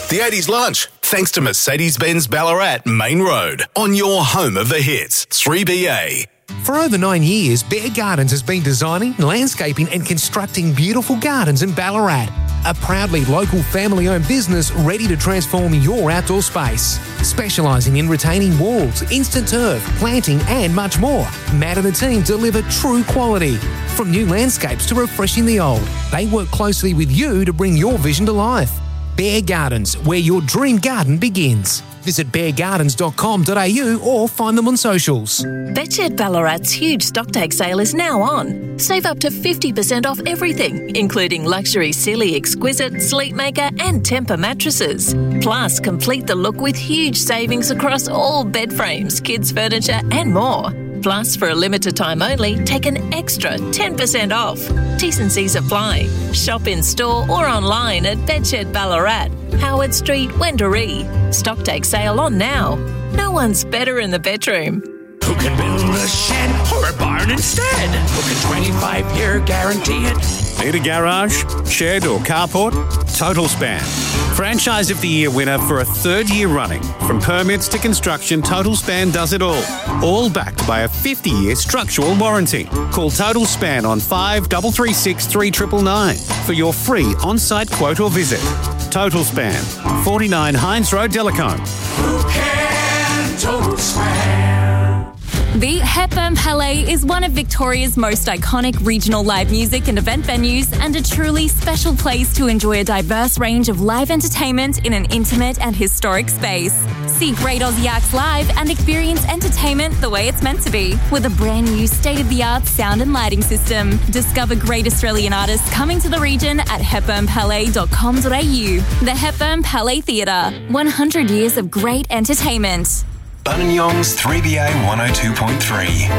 The 80s Lunch, thanks to Mercedes-Benz Ballarat Main Road, on your home of the hits, 3BA. For over 9 years, Bear Gardens has been designing, landscaping and constructing beautiful gardens in Ballarat. A proudly local family-owned business ready to transform your outdoor space. Specialising in retaining walls, instant turf, planting and much more. Matt and the team deliver true quality. From new landscapes to refreshing the old, they work closely with you to bring your vision to life. Bear Gardens, where your dream garden begins. Visit beargardens.com.au or find them on socials. Betched Ballarat's huge stocktake sale is now on. Save up to 50% off everything, including luxury Sealy Exquisite, Sleepmaker and Tempur mattresses. Plus, complete the look with huge savings across all bed frames, kids' furniture and more. Plus, for a limited time only, take an extra 10% off. T's and C's apply. Shop in store or online at Bedshed Ballarat, Howard Street, Wendouree. Stocktake sale on now. No one's better in the bedroom. Who can build a shed or a barn instead? Who can 25-year guarantee it? Need a garage, shed or carport? Total Span. Franchise of the Year winner for a third year running. From permits to construction, Total Span does it all. All backed by a 50-year structural warranty. Call Total Span on 5336 3999 for your free on-site quote or visit. Total Span, 49 Hines Road, Delacombe. Who can Total Span? The Hepburn Palais is one of Victoria's most iconic regional live music and event venues and a truly special place to enjoy a diverse range of live entertainment in an intimate and historic space. See great Aussie acts live and experience entertainment the way it's meant to be with a brand new state-of-the-art sound and lighting system. Discover great Australian artists coming to the region at hepburnpalais.com.au. The Hepburn Palais Theatre, 100 years of great entertainment. Buninyong's 3BA 102.3.